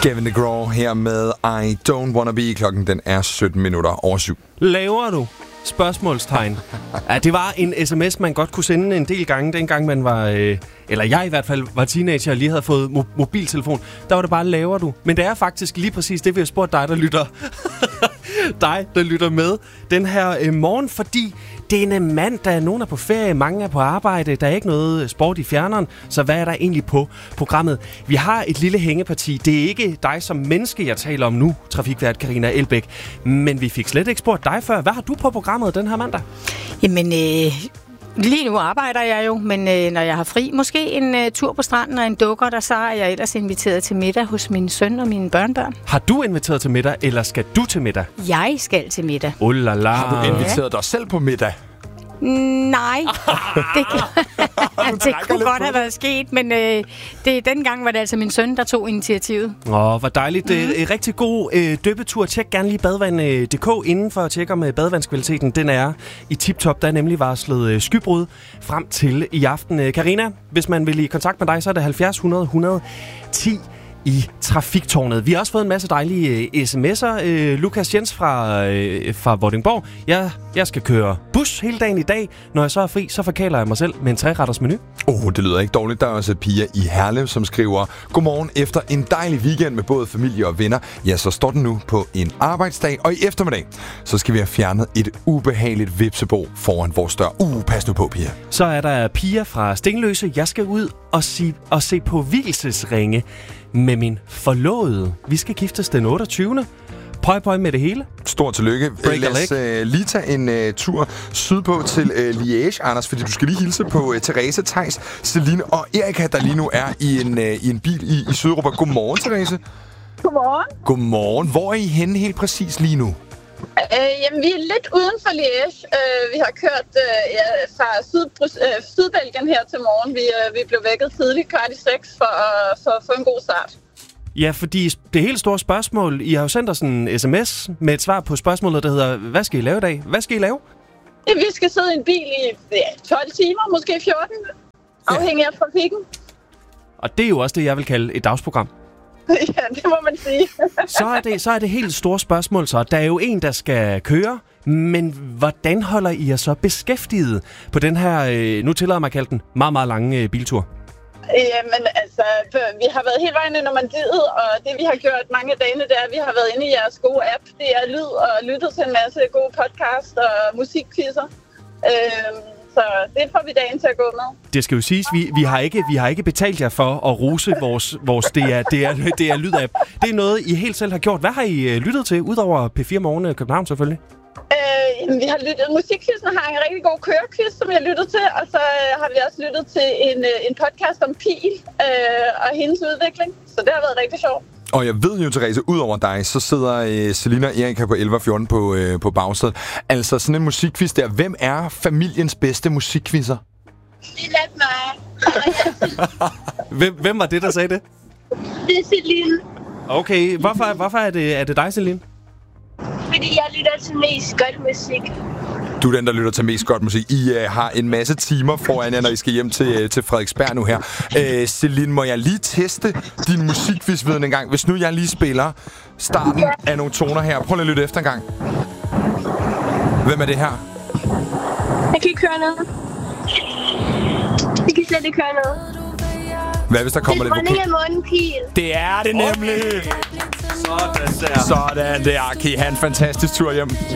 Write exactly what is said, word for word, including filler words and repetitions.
Gavin DeGraw her med I Don't Wanna Be. Klokken den er sytten minutter over syv. Laver du? Spørgsmålstegn. Ja, det var en sms, man godt kunne sende en del gange, dengang man var, øh, eller jeg i hvert fald var teenager og lige havde fået mo- mobiltelefon. Der var det bare, laver du? Men det er faktisk lige præcis det, vi har spurgt dig, der lytter, dig, der lytter med den her øh, morgen, fordi det er en mandag, nogen er på ferie, mange er på arbejde, der er ikke noget sport i fjerneren, så hvad er der egentlig på programmet? Vi har et lille hængeparti. Det er ikke dig som menneske, jeg taler om nu, trafikvært Carina Elbæk, men vi fik slet ikke spurgt dig før. Hvad har du på programmet den her mandag? Jamen, øh, lige nu arbejder jeg jo, men øh, når jeg har fri, måske en øh, tur på stranden og en dukker, der så er jeg ellers inviteret til middag hos min søn og mine børnebørn. Har du inviteret til middag, eller skal du til middag? Jeg skal til middag. Oh la la. Har du inviteret dig selv på middag? Nej, det, det kunne godt have været sket, men øh, det, dengang var det altså min søn, der tog initiativet. Åh, hvor dejligt. Mm. Øh, rigtig god øh, døbetur. Tjek gerne lige badevand punktum d k inden for at tjekke om øh, badevandskvaliteten. Den er i tip-top. Der er nemlig varslet øh, skybrud frem til i aften. Carina, øh, hvis man vil i kontakt med dig, så er det halvfjerds hundrede et hundrede og ti i Trafiktårnet. Vi har også fået en masse dejlige øh, sms'er. Øh, Lukas Jens fra, øh, fra Vordingborg. Jeg, jeg skal køre bus hele dagen i dag. Når jeg så er fri, så forkæler jeg mig selv med en tre-retters menu. Åh, oh, det lyder ikke dårligt. Der er også Pia i Herlev, som skriver: Godmorgen, efter en dejlig weekend med både familie og venner, ja, så står den nu på en arbejdsdag, og i eftermiddag, så skal vi have fjernet et ubehageligt vipsebo foran vores dør. Uh, pas nu på, Pia. Så er der Pia fra Stenløse. Jeg skal ud og, si- og se på vielsesringe med min forlovede. Vi skal giftes den otteogtyvende Pøj, pøj med det hele. Stort tillykke. Break Lad os uh, lige tage en uh, tur sydpå til uh, Liège, Anders, fordi du skal lige hilse på uh, Therese, Theis, Celine og Erika, der lige nu er i en, uh, i en bil i, i Sydeuropa. Godmorgen, Therese. Godmorgen. Godmorgen. Hvor er I henne helt præcis lige nu? Øh, jamen, vi er lidt uden for Liège. Øh, vi har kørt øh, ja, fra Syd, øh, Sydbelgien her til morgen. Vi, øh, vi blev vækket tidligt, kvart i seks, for, øh, for at få en god start. Ja, fordi det helt store spørgsmål, I har jo sendt os en sms med et svar på spørgsmålet, der hedder, hvad skal I lave i dag? Hvad skal I lave? Ja, vi skal sidde i en bil i ja, tolv timer, måske fjorten, afhængig af trafikken. Og det er jo også det, jeg vil kalde et dagsprogram. Ja, det må man sige. så, er det, så er det helt store spørgsmål så. Der er jo en, der skal køre, men hvordan holder I jer så beskæftiget på den her, øh, nu tillader mig at kalde den, meget, meget lange øh, biltur? Jamen altså, vi har været hele vejen i Normandiet, og det vi har gjort mange af dagene, det er, at vi har været inde i jeres gode app. Det er lyd og lyttet til en masse gode podcast og musikquizzer. Øhm, så det får vi dagen til at gå med. Det skal jo siges, vi, vi, har, ikke, vi har ikke betalt jer for at rose vores, vores D R, D R, D R Lyd-app. Det er noget, I helt selv har gjort. Hvad har I lyttet til, udover P fire Morgen i København selvfølgelig? Øh, vi har lyttet, musikquizzen har en rigtig god kørequiz, som jeg har lyttet til, og så øh, har vi også lyttet til en, øh, en podcast om Pil øh, og hendes udvikling, så det har været rigtig sjovt. Og jeg ved jo, Therese, ud over dig, så sidder øh, Selina og Erika på elleve og fjorten på, øh, på bagsædet. Altså sådan en musikquiz der. Hvem er familiens bedste musikquizzer? Det er lidt mig. hvem, hvem var det, der sagde det? Det er Celine. Okay, hvorfor, hvorfor er, det, er det dig, Celine? Fordi jeg lytter til mest godt musik. Du er den, der lytter til mest godt musik. I uh, har en masse timer foran jer, når I skal hjem til, til Frederiksberg nu her. Uh, Celine, må jeg lige teste din musikquizviden en gang? Hvis nu jeg lige spiller starten af nogle toner her. Prøv lige at lytte efter en gang. Hvem er det her? Jeg kan ikke høre noget. Jeg kan slet ikke høre noget. Hvad hvis der kommer lidt vokal? Det er dronning af Månepil. Det er det nemlig. Sådan der. Sådan der. Kan I have en fantastisk tur hjem.